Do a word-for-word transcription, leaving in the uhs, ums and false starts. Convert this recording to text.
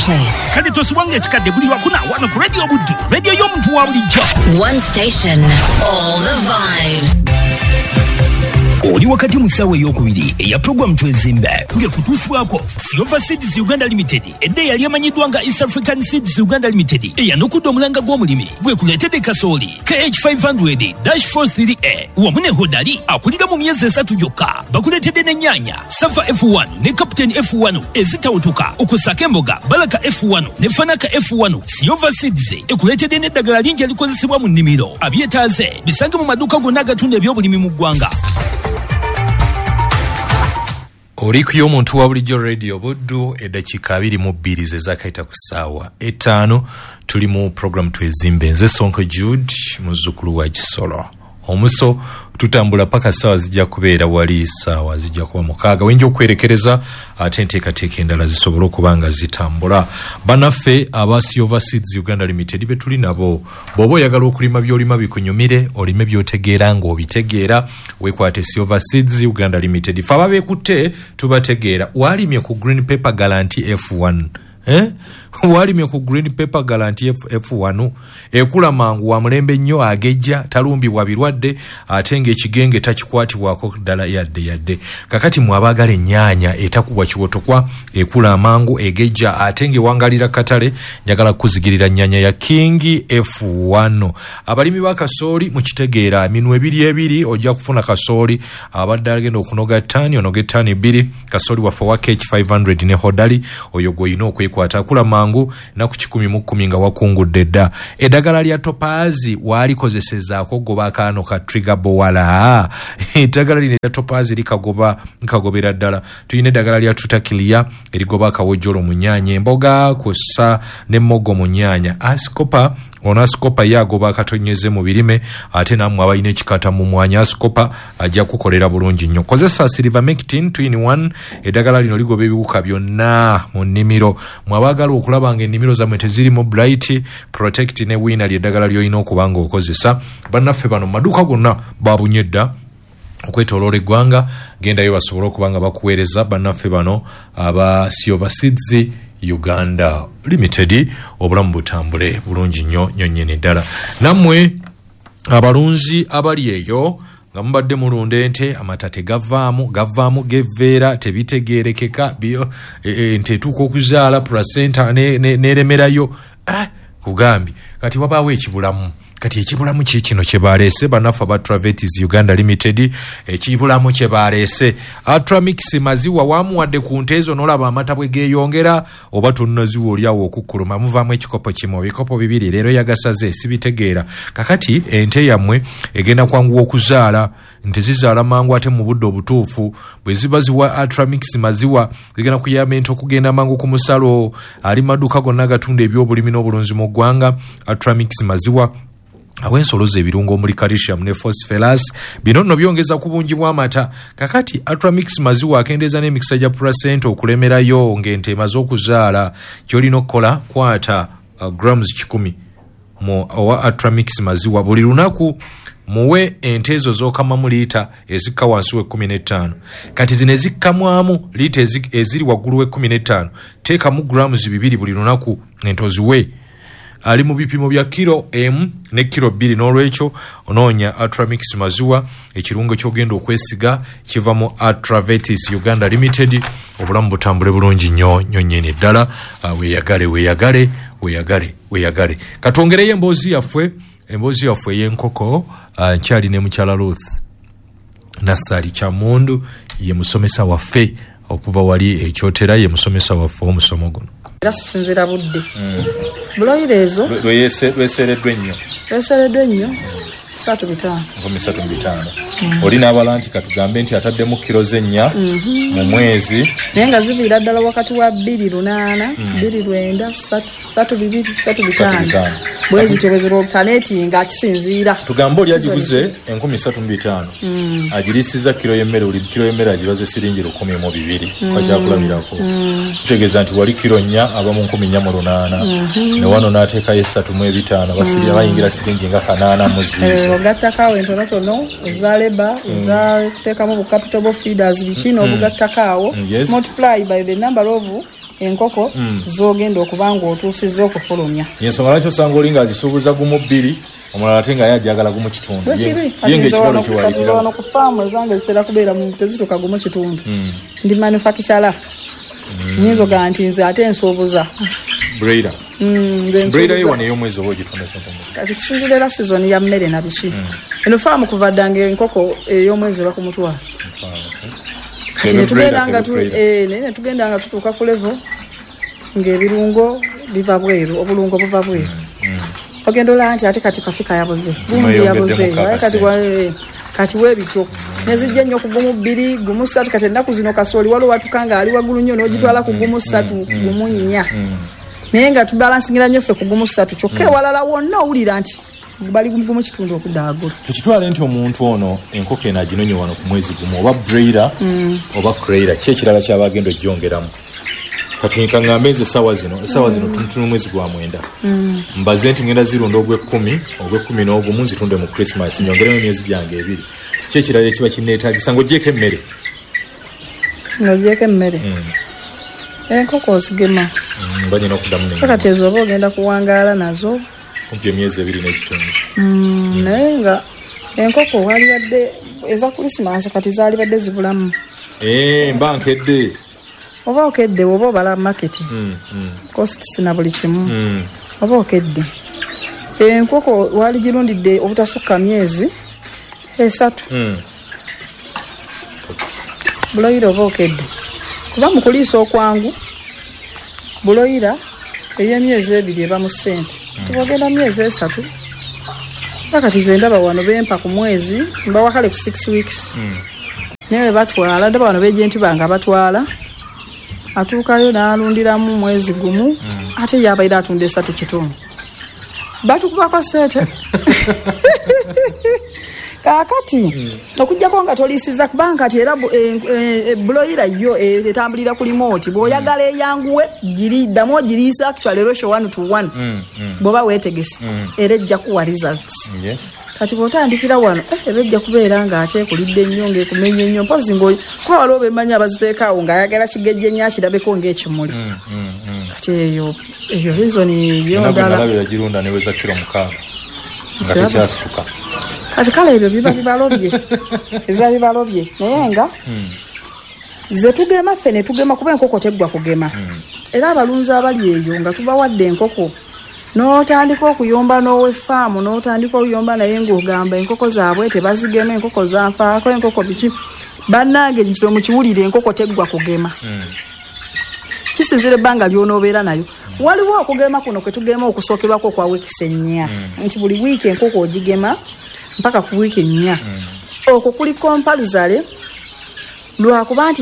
place. Kale tosubonge chikadde buli wakuna wano ku Radio Buddu. Radio y'omuntu wa bulijjo. One station, all the vibes. Oli wakati musawe ey'okubiri eya program twezimbe ng'ekutuusibwako Silver Seeds Uganda Limited edde yali amanyiddwa nga East African Seeds Uganda Limited eyanukudde omulanga gw'omulimi bwekuleetedde kasooli K H five hundred dash forty-three A wamu ne hodali akulira mu myezi esatu gyokka bakuleetedde n'ennyaanya Safa F one ne Captain F one ezitawutuka okusaka emboga Baraka F one ne Fanaka F one. Silver Seeds ekuleetedde n'eddagala lingi erikozesebwa mu nnimiro abyetaaze bisange mu maduuka gonna agatunda ebyobulimi mu ggwanga. Oliku y'omuntu wa bulijjo Radio Buddu eddakiika abiri mu bbiri ze zaakayita ku ssaawa etaano tuli mu program twezimbe nze Sonko Jude muzzukulu wa Kisolo omuso tutambula paka ssaawa zijja kubeera wali ssaawa zijja kuba mukaaga wenja okwerekereza ate enteekateeka endala zisobole okuba nga zitambula. Bannaffe aba Silver Seeds Uganda Limited be tuli nabo bw'oba oyagala okulima by'olima bikunyumire olime by'otegeera ng'obitegeera weekwate Silver Seeds Uganda Limited. Fe ababeekutte tubategeera walimye ku Green Paper Guarantee F one eh walimye ku Green Paper Guarantee F one ekula mangu wa mulembe nnyo agejja talumbibwa birwadde ate ng'ekigenge takikwatibwako ddala yadde yadde kakati mwabagala ennyaanya etakubwa kiwotokwa ekula amangu egejja ate ng'ewangalira katale njagala kuzigirira nnyaanya ya King F one. Abalimi ba kasooli mukitegeera minwe ebiri ebiri ojja kufuna kasooli abadde agenda okunoga ttaani onoga ttaani bbiri kasooli waffe wa K H five hundred ne hodali oyo gw'olina okwekwata akula mangu na ku kikumi mu kkumi nga wakungudde dda. Eddagala lya Topaazi waalikozesezaako goba akaano ka trigger bowala eddagala lino lya Topaazi likagoba nkagobera ddala. Tulina eddagala lya Tutakilia erigoba akawojjolo mu nnyaanya emboga kussa n'emmogo mu nnyaanya. Ascopa ono Ascopa yagoba akatonyeze mu birime ate nammwe abalina ekikata mu mwanya Ascopa ajja kukolera bulungi nnyo. Kozesa Silvermectin two in one eddagala lino ligoba ebiwuka byonna mu nnimiro. Mwabagala okulaba nga ennimiro zammwe tezirimu Bright Protect ne Winner ly'eddagala ly'olina okuba nga okozesa. Bannaffe bano maduuka gonna babunye dda okwetoloola eggwanga gendayo basobole okuba nga bakuweereza. Bannaffe bano aba Silver Seeds Uganda Limited obulamu butambule bulungi nnyo nnyo nnyini ddala. Nammwe abalunzi abali eyo nga mubadde mulunda ente amata tegavaamu gavaamu geveera tebitegeerekeka byo ente etuuka okuzaala placenta n'eremerayo ah kugambi kati wabaawo ekibulamu kati ekibulamu kikino kye baleese bannaffe aba Travetis Uganda Limited ekibulamu kye baleese Atramix maziwa wamuwadde ku nte ezo n'olaba amata bwe geeyongera oba tonnaziwa oliawo okukkuluma muvaamu ekikopo kimu ebikopo bibiri leero yagasaze sibitegeera kakati ente yammwe egenda kwanguwa okuzaala nte zizaala mangu ate mu budde obutuufu bwe ziba ziwa Atramix maziwa zigenda kuyamba ente okugenda mangu ku musalo ali maduuka gonna agatunda ebyobulimi n'obulunzi mu ggwanga. Atramix maziwa awensolo ze ebirungo omuli calcium ne phosphorus bino nno byongeza ku bungi bw'amata. Kakati Atramix maziwa akendeeza n'emikisa gya placenta okulemerayo ng'ente emaze okuzaala ky'olina okukola kwata uh, grams kikumi mu owa Atramix maziwa buli lunaku muwe ente ezo z'okamamu liita ezikka wansi we kumi n'ettaano kati zino ezikkamwamu liita eziri waggulu we kumi n'ettaano teekamu grams bibiri buli lunaku ente oziwe. Ali mu bipimo bya kilo emu ne kilo bbiri n'olwekyo onoonya Atramix maziwa ekirungo ky'ogenda okwesiga kiva mu Travetis Uganda Limited obulamu butambule bulungi nnyo nnyo nnyini ddala. Uh, weeyagale weeyagale weeyagale weeyagale katwongereyo emboozi yaffe emboozi yaffe ey'enkoko uh, nkyali ne mukyala Ruth Nassali Kyamundu ye musomesa waffe okuva wali ekyotera ye musomesa waffe omusomo guno era sinzira budde buloyire ezo lwesereddwa ennyo lwesereddwa ennyo satu bitano nkumi satu bitano oli n'abala nti katugambe nti ataddemu kiro z'ennya mu mwezi naye nga ziviira ddala wakati wa bbiri lunaana bbiri lwenda satu bibiri satu bitano bwezi tobezera olutaneeti nga akisinziira tugambe oli agiguze enkumi satu bitano agirisiza kiro y'emmere buli kiro y'emmere agibaze siringi lukumi mu bibiri kakyakulabirako tutegeeza nti wali kiro nnya aba mu nkumi nnya mu lunaana ne wano n'ateekayo essatu mu ebitaano basiri abayingira siringi nga kanaana mu ziizo ogattakawo entonotono eza leba eza kuteekamu bu capital feeders bikino obugattakawo multiply by the number of enkoko mm. zogenda okubanga otuusizza okufulumya. Yensonga lwaki osanga olinga azisuubuza gumu bbiri omulala ate nga yajagala gumu kitundu. Yenge ekibalo kiwayitira. Wano ku faamu ezange zitera kubeera mu tezituuka gumu kitundu. Mm. Ndi manufacturer. Mm. Nyinza ogaa nti nze ate nsuubuza. Broiler. Mm, Broiler ye wano ey'omwezi oba ogitunda sente mmeka? Kati kisinzira era season ya mmere na biki. Mm. Eno faamu kuva ddanga enkoko ey'omwezi bakumutwala. Kati netugenda nga tu eh ne tugenda nga tutuuka ku level ng'ebirungo biva bweru, obulungo buva bweru. Mm. Mm. Ogenda ola nti ate kati kafika yabuze. Gumu yabuze. Kati wa kati webityo. Nezijja nnyo ku gumu bbiri, gumu ssatu kati ennaku zino kasooli waliwo watukanga ali waggulu nnyo n'ogitwala ku gumu ssatu, gumu nnya. Naye nga tubalansingira nnyo ffe ku gumu ssatu kyokka ewalala wonna owulira nti bali gumu kitundu okudaagula. Tukitwale nti omuntu ono enkoko eno aginonye wano ku mwezi gumu oba broiler mm. oba crailer ki ekirala ky'abagenda ojjongeramu. Kati nkambe nze essaawa zino essaawa zino tunutunu mwezi gwa mwenda mm. mbaze nti ngenda zirunda ogw'ekkumi ogw'ekkumi n'ogumu nzitunde mu Christmas nyongeremu emyezi gyange ebiri. Ki ekirala ekiba kinneetaagisa ng'oggyeko emmere? Ng'oggyeko emmere mm. enkoko ozigema mm, banyina okuddamu ne kati ezo oba ogenda kuwangaala nazo kumpi emyezi ebiri n'ekitundu. Mm, naye nga enkoko walibadde eza Christmas kati zaalibadde zibulamu. Eh, mba nkedde. Oba okedde oba obala market. Mm, mm. Cost sina buli kimu. Mm. Oba okedde. Enkoko wali girundidde obutasukka myezi esatu. Mm. Buloira oba okedde. Kuba mu kuliisa okwangu buloira ey'emyezi ebiri eba mu ssente. Tubogenda myezi esatu. Nakati ze ndaba wano bempa ku mwezi mba wakale ku six weeks. Mm. Naye batwala ndaba wano bejenti banga batwala. Atuukayo n'alundiramu mwezi gumu mm. ate yabaire atunda esatu kitundu. Batukubako ssente. Kaakati mm. okujjako nga toliisiza kubanga kati era e, e, e, buloira yo etambulira e, ku remote bw'oyagala eyanguwe giri ddamu ogiriisa actually ratio one to one mm, mm. bw'oba weetegese mm. era ejja kuwa results. Yes. Kati bw'otandikira wano eh, era ejja kubeera ng'ate ekulidde nnyo ng'ekumenya nnyo mpozi ngo kuba waliwo bemanyi abaziteekaawo ng'ayagala kigejje nnyo akirabeko ng'ekimuli. Mm, mm, mm. Kati eyo eyo reason yo ndala nalabira girunda neweza kiro mukaaga nga tekyasituka. Kati kale ebyo biba bibalobye biba bibalobye naye nga mm. ze tugema ffe ne tugema kuba enkoko teggwa kugema mm. era abalunzi abali eyo nga tubawadde enkoko n'otandika okuyomba n'owe faamu n'otandika okuyomba naye ng'ogamba enkoko zaabwe tebazigema enkoko zanfaako enkoko biki bannange kino mukiwulire enkoko teggwa kugema mm. kisizira ebbanga ly'onoobeera nayo mm. waliwo okugema kuno kwe tugema okusookerwako okwa wiikisi ennya mm. nti buli wiiki enkoko ogigema mpaka ku wiiki nnya mm. okwo kuli kompaluzale lwakuba nti